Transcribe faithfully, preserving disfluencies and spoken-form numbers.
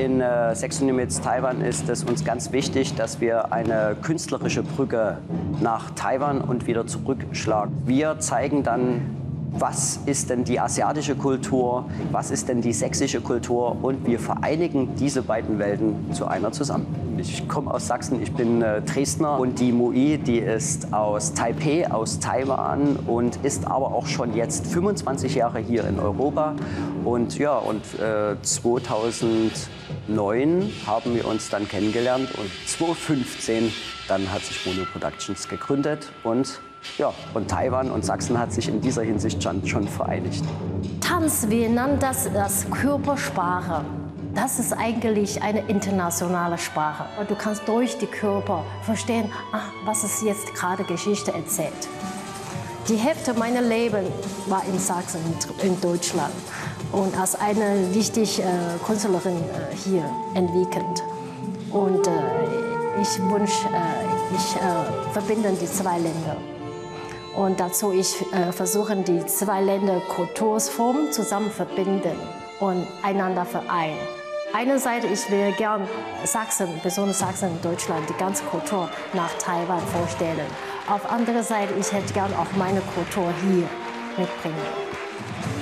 In äh, Sächsischen Taiwan ist es uns ganz wichtig, dass wir eine künstlerische Brücke nach Taiwan und wieder zurückschlagen. Wir zeigen dann, was ist denn die asiatische Kultur, was ist denn die sächsische Kultur, und wir vereinigen diese beiden Welten zu einer zusammen. Ich komme aus Sachsen, ich bin äh, Dresdner, und die Mui, die ist aus Taipei, aus Taiwan, und ist aber auch schon jetzt fünfundzwanzig Jahre hier in Europa. Und ja, und äh, zweitausendneun haben wir uns dann kennengelernt, und zweitausendfünfzehn dann hat sich Mono Productions gegründet, und ja, und Taiwan und Sachsen hat sich in dieser Hinsicht schon, schon vereinigt. Tanz, wir nennen das als Körpersprache. Das ist eigentlich eine internationale Sprache. Du kannst durch die Körper verstehen, ah, was ist jetzt gerade Geschichte erzählt. Die Hälfte meines Lebens war in Sachsen, in Deutschland, und als eine wichtige äh, Künstlerin äh, hier entwickelt. Und äh, ich wünsche, äh, ich äh, verbinde die zwei Länder. Und dazu ich äh, versuche, die zwei Länder Kulturformen zusammen verbinden und einander vereinen. Einerseits, ich will gern Sachsen, besonders Sachsen in Deutschland, die ganze Kultur nach Taiwan vorstellen. Auf der anderen Seite, ich hätte gern auch meine Kultur hier mitbringen.